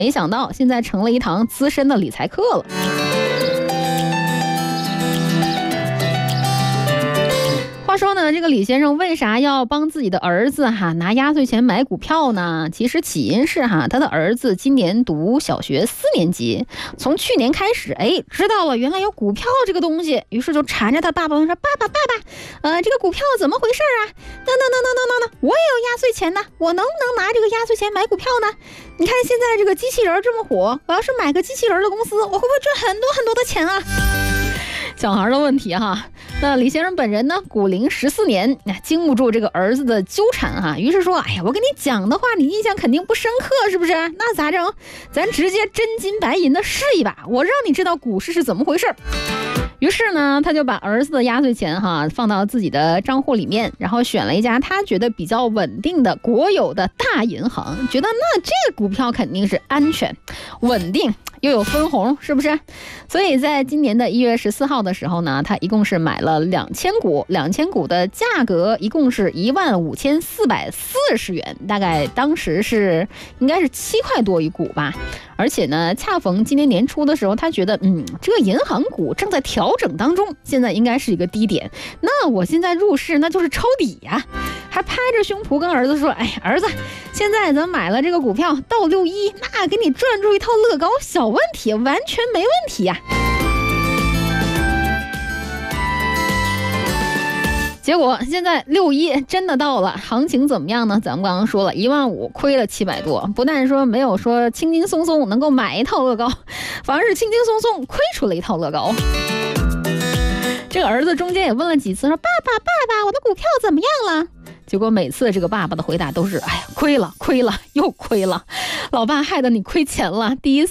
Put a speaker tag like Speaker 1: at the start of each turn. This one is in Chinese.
Speaker 1: 没想到现在成了一堂资深的理财课了。话说呢，这个李先生为啥要帮自己的儿子拿压岁钱买股票呢？其实起因是他的儿子今年读小学4年级，从去年开始，知道了原来有股票这个东西，于是就缠着他爸爸说：“爸爸，这个股票怎么回事啊？那，我也有压岁钱呢，我能不能拿这个压岁钱买股票呢？你看现在这个机器人这么火，我要是买个机器人的公司，我会不会赚很多很多的钱啊？”小孩的问题那李先生本人呢，股龄14年，经不住这个儿子的纠缠于是说：“哎呀，我跟你讲的话，你印象肯定不深刻，是不是？那咋整？咱直接真金白银的试一把，我让你知道股市是怎么回事。”于是呢，他就把儿子的压岁钱放到自己的账户里面，然后选了一家他觉得比较稳定的国有的大银行，觉得那这个股票肯定是安全、稳定。又有分红，是不是？所以在今年的1月14号的时候呢，他一共是买了2000股，2000股的价格一共是15440元，大概当时是应该是7块多一股吧。而且呢，恰逢今年年初的时候，他觉得这个银行股正在调整当中，现在应该是一个低点，那我现在入市那就是抄底呀。还拍着胸脯跟儿子说：“哎，儿子，现在咱买了这个股票到61，那给你赚出一套乐高，小问题，完全没问题呀。”结果现在61真的到了，行情怎么样呢？咱们刚刚说了15000亏了700多，不但说没有说轻轻松松能够买一套乐高，反而是轻轻松松亏出了一套乐高。这个儿子中间也问了几次，说：“爸爸，我的股票怎么样了？”结果每次这个爸爸的回答都是：“哎呀，亏了，又亏了，老爸害得你亏钱了。第一次